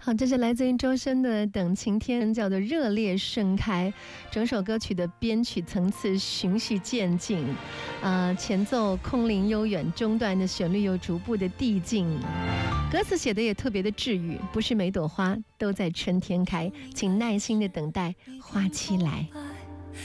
好，这是来自于周深的《等晴天》，叫做《热烈盛开》。整首歌曲的编曲层次循序渐进，前奏空灵悠远，中段的旋律又逐步的递进。歌词写的也特别的治愈，不是每朵花都在春天开，请耐心的等待花期来。